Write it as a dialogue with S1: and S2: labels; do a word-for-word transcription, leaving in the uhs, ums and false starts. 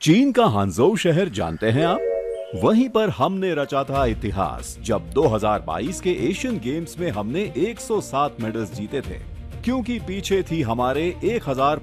S1: चीन का हांगझोउ शहर जानते हैं आप? वहीं पर हमने रचा था इतिहास जब दो हज़ार बाईस के एशियन गेम्स में हमने एक सौ सात मेडल्स जीते थे, क्योंकि पीछे थी हमारे एक हज़ार